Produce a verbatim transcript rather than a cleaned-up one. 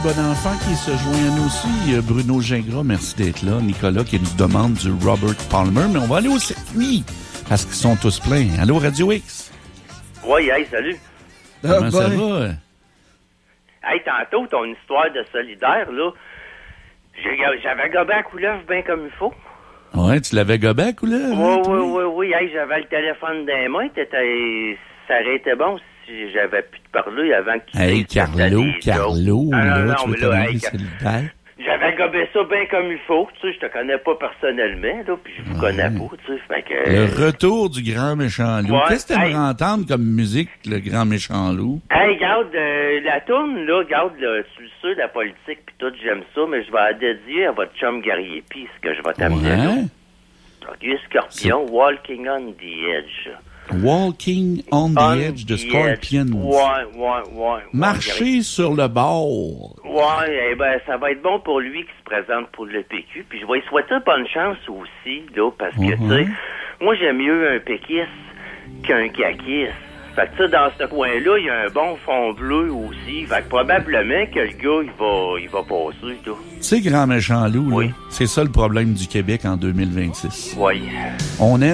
Bon enfant qui se joint à nous aussi, Bruno Gingras, merci d'être là. Nicolas qui nous demande du Robert Palmer, mais on va aller au circuit parce qu'ils sont tous pleins. Allô, Radio X? Oui, hey, salut. Comment ah, ça ben. va? Hey, tantôt, ton histoire de solidaire, là, j'ai- j'avais gobé à couleuvre bien comme il faut. Ouais, tu l'avais gobé à couleuvre? Oui, hein, oui, toi? oui, oui. Hey, j'avais le téléphone dans les mains. T'étais... Ça aurait été bon si j'avais pu te parler avant que tu Hey, dises que t'as Carlo, des Carlo, jokes. Ah, là, non, non, tu mais veux là, te hey, solidaire? j'avais gobé ça bien comme il faut. Tu sais, je te connais pas personnellement, là, puis je vous connais pas, tu sais. Fait que... Le retour du grand méchant loup. Ouais, Qu'est-ce que t'aimerais hey. entendre comme musique, le grand méchant loup? Hey, garde, euh, la tourne, là, garde, là, tu le sais, la politique pis tout, j'aime ça, mais je vais la dédier à votre chum guerrier pis ce que je vais t'amener là. Ouais. OK, Scorpion, Walking on the Edge. Walking on the On edge de the Scorpions. edge. Ouais, ouais, ouais. Marcher sur le bord. Ouais, eh ben, ça va être bon pour lui qui se présente pour le P Q, puis je vais lui souhaiter bonne chance aussi, là, parce que, Mhm. tu sais, moi, j'aime mieux un péquiste qu'un caquiste. Fait que, tu sais, dans ce coin-là, il y a un bon fond bleu aussi. Fait que probablement que le gars, il va, il va passer, là. Tu sais, grand méchant loup, Oui. là, c'est ça le problème du Québec en deux mille vingt-six. Oui. On aime